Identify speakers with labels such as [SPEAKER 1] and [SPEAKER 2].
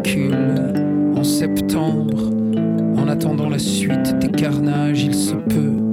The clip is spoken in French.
[SPEAKER 1] En septembre, en attendant la suite des carnages, il se peut